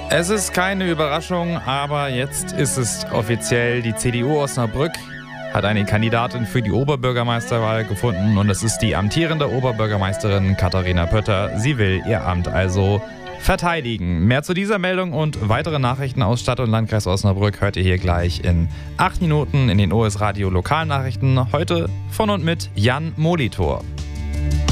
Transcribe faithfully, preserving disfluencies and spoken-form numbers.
Es ist keine Überraschung, aber jetzt ist es offiziell. Die C D U Osnabrück hat eine Kandidatin für die Oberbürgermeisterwahl gefunden und es ist die amtierende Oberbürgermeisterin Katharina Pötter. Sie will ihr Amt also verteidigen. Mehr zu dieser Meldung und weitere Nachrichten aus Stadt und Landkreis Osnabrück hört ihr hier gleich in acht Minuten in den O S Radio Lokalnachrichten. Heute von und mit Jan Molitor.